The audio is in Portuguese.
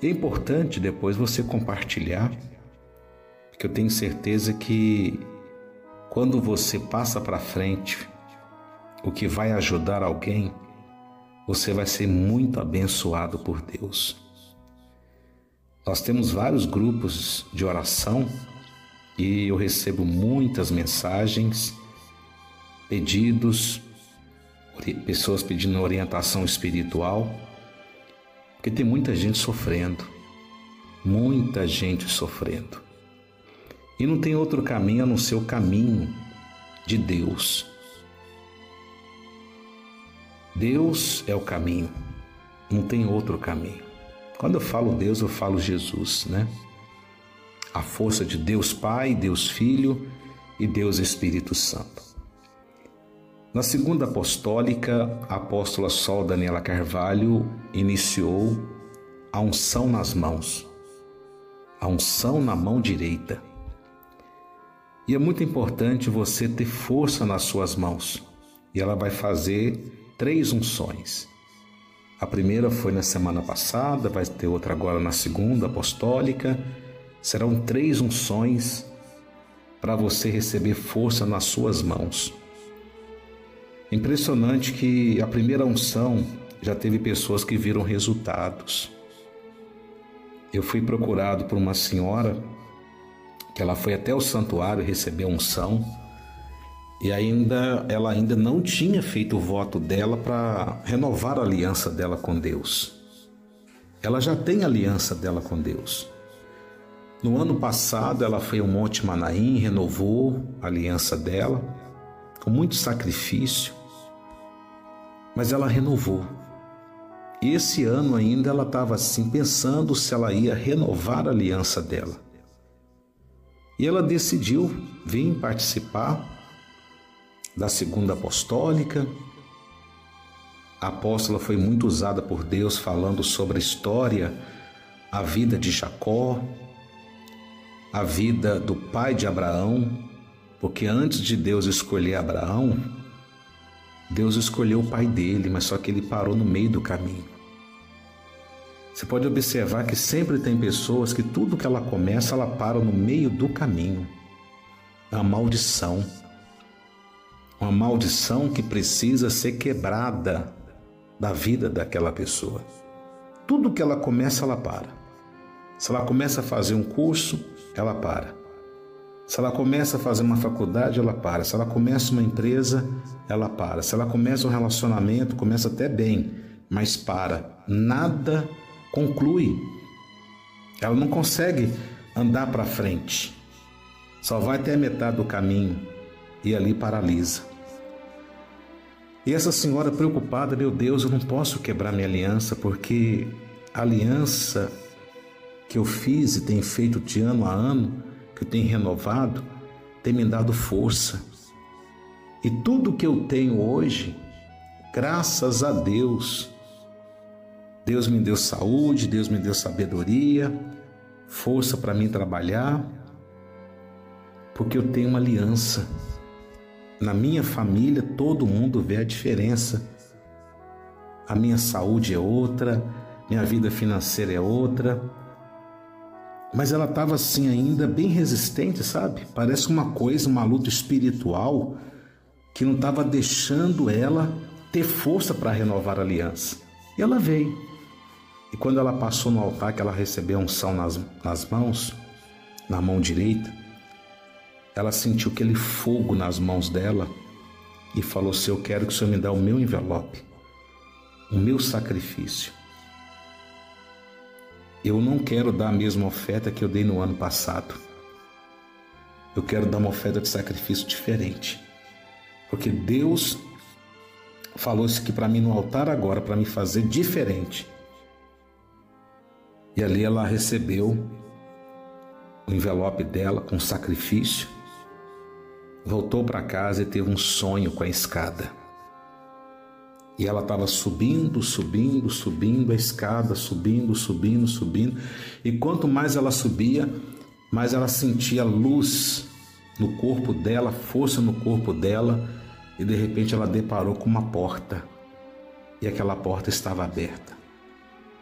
É importante depois você compartilhar, porque eu tenho certeza que quando você passa para frente o que vai ajudar alguém, você vai ser muito abençoado por Deus. Nós temos vários grupos de oração e eu recebo muitas mensagens, pedidos, pessoas pedindo orientação espiritual, porque tem muita gente sofrendo. E não tem outro caminho a não ser o caminho de Deus. Deus é o caminho, não tem outro caminho. Quando eu falo Deus, eu falo Jesus, né? A força de Deus Pai, Deus Filho e Deus Espírito Santo. Na segunda apostólica, a apóstola Sol Daniela Carvalho iniciou a unção nas mãos, a unção na mão direita. E é muito importante você ter força nas suas mãos. E ela vai fazer 3 unções. A primeira foi na semana passada, vai ter outra agora na segunda apostólica. Serão 3 unções para você receber força nas suas mãos. Impressionante que a primeira unção já teve pessoas que viram resultados. Eu fui procurado por uma senhora que ela foi até o santuário receber a unção e ela ainda não tinha feito o voto dela para renovar a aliança dela com Deus. Ela já tem a aliança dela com Deus. No ano passado ela foi ao Monte Manaim, renovou a aliança dela com muito sacrifício, mas ela renovou. E esse ano ainda ela estava assim pensando se ela ia renovar a aliança dela. E ela decidiu vir participar da segunda apostólica. A apóstola foi muito usada por Deus falando sobre a história, a vida de Jacó, a vida do pai de Abraão, porque antes de Deus escolher Abraão, Deus escolheu o pai dele, mas só que ele parou no meio do caminho. Você pode observar que sempre tem pessoas que tudo que ela começa, ela para no meio do caminho. É uma maldição. Uma maldição que precisa ser quebrada da vida daquela pessoa. Tudo que ela começa, ela para. Se ela começa a fazer um curso, ela para. Se ela começa a fazer uma faculdade, ela para. Se ela começa uma empresa, ela para. Se ela começa um relacionamento, começa até bem, mas para. Nada conclui. Ela não consegue andar para frente. Só vai até a metade do caminho e ali paralisa. E essa senhora preocupada, meu Deus, eu não posso quebrar minha aliança, porque a aliança que eu fiz e tenho feito de ano a ano, que eu tenho renovado, tem me dado força. E tudo que eu tenho hoje, graças a Deus, Deus me deu saúde, Deus me deu sabedoria, força para mim trabalhar, porque eu tenho uma aliança. Na minha família, todo mundo vê a diferença. A minha saúde é outra, minha vida financeira é outra. Mas ela estava assim ainda bem resistente, sabe? Parece uma coisa, uma luta espiritual que não estava deixando ela ter força para renovar a aliança. E ela veio. E quando ela passou no altar, que ela recebeu a unção nas mãos, na mão direita, ela sentiu aquele fogo nas mãos dela e falou: Senhor, eu quero que o Senhor me dê o meu envelope, o meu sacrifício. Eu não quero dar a mesma oferta que eu dei no ano passado. Eu quero dar uma oferta de sacrifício diferente. Porque Deus falou isso aqui para mim no altar agora, para me fazer diferente. E ali ela recebeu o envelope dela com sacrifício, voltou para casa e teve um sonho com a escada. E ela estava subindo a escada, subindo. E quanto mais ela subia, mais ela sentia luz no corpo dela, força no corpo dela. E de repente ela deparou com uma porta. E aquela porta estava aberta.